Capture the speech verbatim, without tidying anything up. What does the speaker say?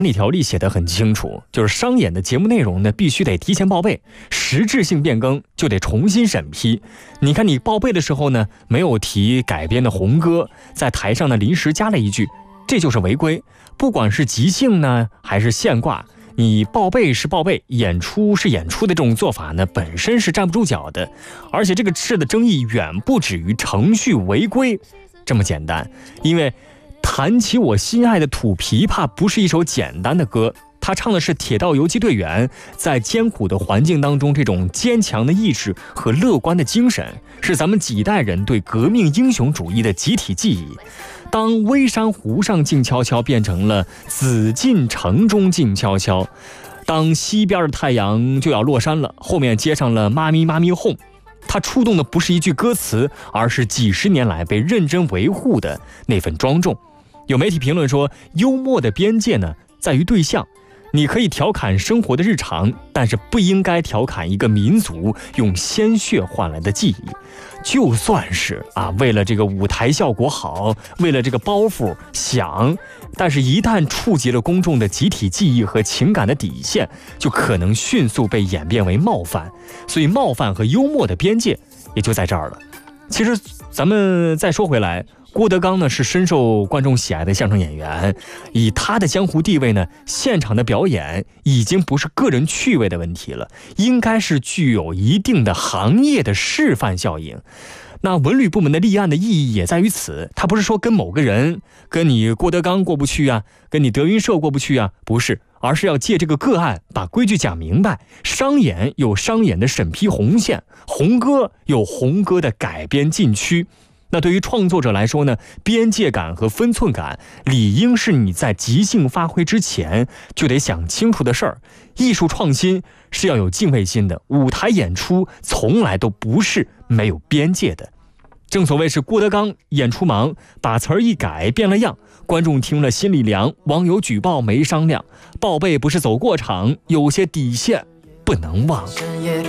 那条例写得很清楚，就是商演的节目内容呢，必须得提前报备，实质性变更就得重新审批。你看你报备的时候呢，没有提改编的红歌，在台上呢临时加了一句，这就是违规。不管是即兴呢，还是现挂，你报备是报备，演出是演出的这种做法呢，本身是站不住脚的。而且这个事的争议远不止于程序违规这么简单，因为弹起我心爱的土琵琶不是一首简单的歌，他唱的是铁道游击队员在艰苦的环境当中这种坚强的意志和乐观的精神，是咱们几代人对革命英雄主义的集体记忆。当微山湖上静悄悄变成了紫禁城中静悄悄，当西边的太阳就要落山了，后面接上了妈咪妈咪哄，它触动的不是一句歌词，而是几十年来被认真维护的那份庄重。有媒体评论说，幽默的边界呢，在于对象。你可以调侃生活的日常，但是不应该调侃一个民族用鲜血换来的记忆。就算是啊，为了这个舞台效果好，为了这个包袱响，但是一旦触及了公众的集体记忆和情感的底线，就可能迅速被演变为冒犯。所以冒犯和幽默的边界也就在这儿了。其实咱们再说回来，郭德纲呢是深受观众喜爱的相声演员，以他的江湖地位呢，现场的表演已经不是个人趣味的问题了，应该是具有一定的行业的示范效应。那文旅部门的立案的意义也在于此，他不是说跟某个人，跟你郭德纲过不去啊，跟你德云社过不去啊，不是，而是要借这个个案把规矩讲明白。商演有商演的审批红线，红歌有红歌的改编禁区。那对于创作者来说呢，边界感和分寸感理应是你在即兴发挥之前就得想清楚的事儿。艺术创新是要有敬畏心的，舞台演出从来都不是没有边界的。正所谓是郭德纲演出忙，把词儿一改变了样，观众听了心里凉，网友举报没商量，报备不是走过场，有些底线不能忘。